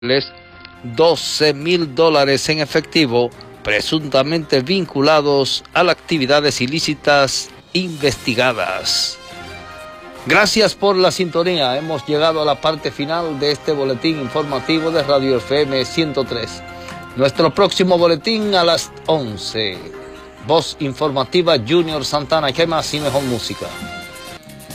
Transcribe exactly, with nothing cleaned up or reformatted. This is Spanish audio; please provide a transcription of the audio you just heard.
doce mil dólares en efectivo, presuntamente vinculados a las actividades ilícitas investigadas. Gracias por la sintonía. Hemos llegado a la parte final de este boletín informativo de Radio F M ciento tres. Nuestro próximo boletín a las once. Voz informativa Junior Santana. ¿Qué más y mejor música?